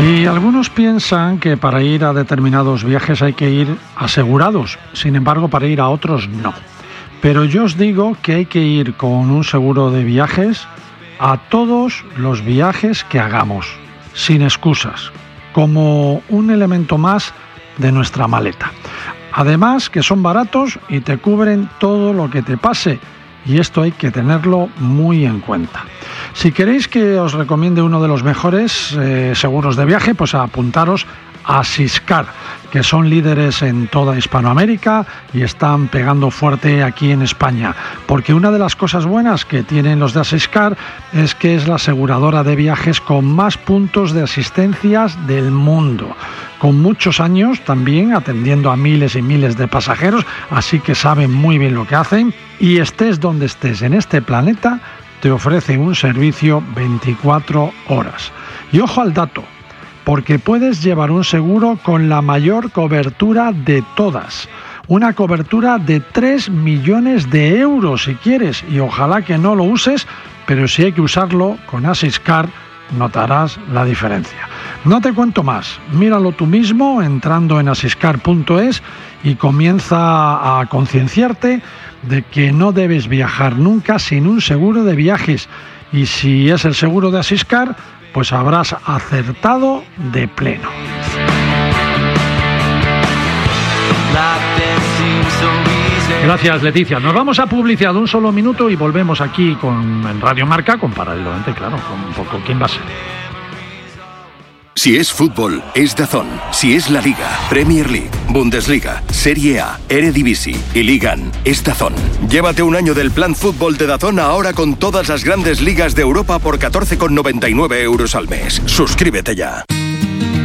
Y algunos piensan que para ir a determinados viajes hay que ir asegurados, sin embargo para ir a otros no. Pero yo os digo que hay que ir con un seguro de viajes a todos los viajes que hagamos, sin excusas, como un elemento más de nuestra maleta. Además que son baratos y te cubren todo lo que te pase, y esto hay que tenerlo muy en cuenta. Si queréis que os recomiende uno de los mejores seguros de viaje, pues apuntaros a Siscar, que son líderes en toda Hispanoamérica y están pegando fuerte aquí en España, porque una de las cosas buenas que tienen los de Siscar es que es la aseguradora de viajes con más puntos de asistencias del mundo, con muchos años también atendiendo a miles y miles de pasajeros, así que saben muy bien lo que hacen, y estés donde estés en este planeta, te ofrecen un servicio 24 horas. Y ojo al dato, porque puedes llevar un seguro con la mayor cobertura de todas. Una cobertura de 3 millones de euros si quieres, y ojalá que no lo uses, pero si hay que usarlo, con Asiscar notarás la diferencia. No te cuento más, míralo tú mismo entrando en asiscar.es y comienza a concienciarte de que no debes viajar nunca sin un seguro de viajes, y si es el seguro de Asiscar, pues habrás acertado de pleno. Gracias, Leticia. Nos vamos a publicidad un solo minuto y volvemos aquí en Radio Marca, con paralelamente, claro, con un poco quién va a ser. Si es fútbol, es DAZN. Si es la Liga, Premier League, Bundesliga, Serie A, Eredivisie y Ligan, es DAZN. Llévate un año del plan fútbol de DAZN ahora con todas las grandes ligas de Europa por 14,99 € al mes. Suscríbete ya.